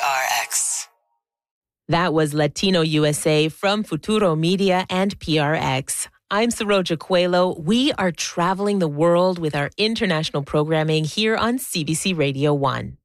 PRX. That was Latino USA from Futuro Media and PRX. I'm Saroja Coelho. We are traveling the world with our international programming here on CBC Radio 1.